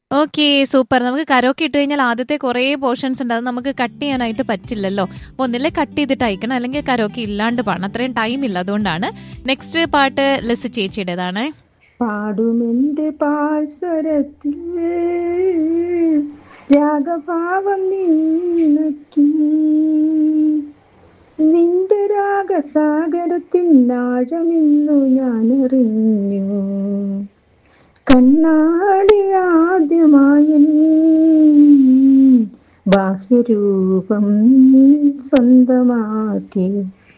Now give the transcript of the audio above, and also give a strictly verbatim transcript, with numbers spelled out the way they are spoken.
Okay, super. നമുക്ക് karaoke ഇട്ട് കഴിഞ്ഞാൽ ആദ്യത്തെ കുറേ പോർഷൻസ് ഉണ്ട്, അത് നമുക്ക് കട്ട് ചെയ്യാനായിട്ട് പറ്റില്ലല്ലോ. അപ്പോൾ ഒന്നില്ലേ കട്ട് ചെയ്തിട്ട് അയക്കണം, അല്ലെങ്കിൽ കരോക്കെ ഇല്ലാണ്ട് പാടണം. അത്രയും ടൈം ഇല്ല, അതുകൊണ്ടാണ്. നെക്സ്റ്റ് പാട്ട് ലിസ് ചേച്ചിയുടേതാണ്. പാടുമെന്റെ പാഴ്സ്വരത്തിൽ രാഗഭാവം നീക്കി, നിന്റെ രാഗസാഗരത്തിൻ ആഴമെന്നു ഞാനറിഞ്ഞു. കണ്ണാടി ആദ്യമായി ബാഹ്യരൂപം സ്വന്തമാക്കി